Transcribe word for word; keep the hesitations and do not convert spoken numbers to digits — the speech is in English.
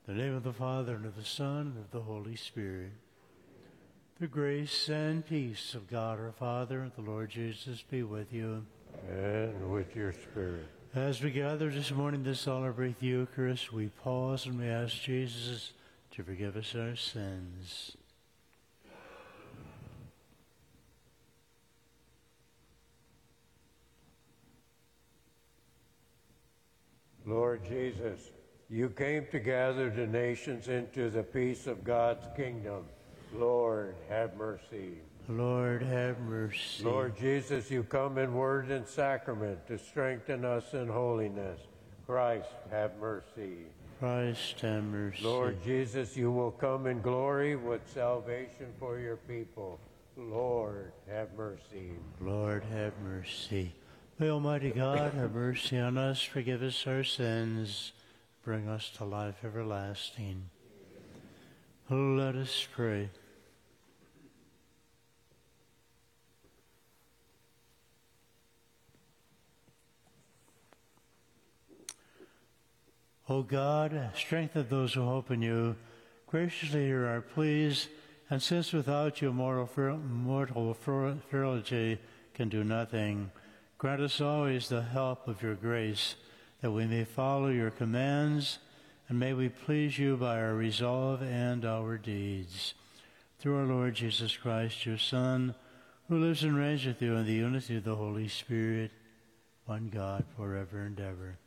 In the name of the Father, and of the Son, and of the Holy Spirit. The grace and peace of God our Father and the Lord Jesus be with you. And with your spirit. As we gather this morning to celebrate the Eucharist, we pause and we ask Jesus to forgive us our sins. Lord Jesus, you came to gather the nations into the peace of God's kingdom. Lord, have mercy. Lord, have mercy. Lord Jesus, you come in word and sacrament to strengthen us in holiness. Christ, have mercy. Christ, have mercy. Lord Jesus, you will come in glory with salvation for your people. Lord, have mercy. Lord, have mercy. May Almighty God have mercy on us, forgive us our sins, bring us to life everlasting. Let us pray. O God, strengthen those who hope in you. Graciously hear our pleas, and since without you mortal, mortal frailty can do nothing, grant us always the help of your grace, that we may follow your commands, and may we please you by our resolve and our deeds. Through our Lord Jesus Christ, your Son, who lives and reigns with you in the unity of the Holy Spirit, one God, forever and ever.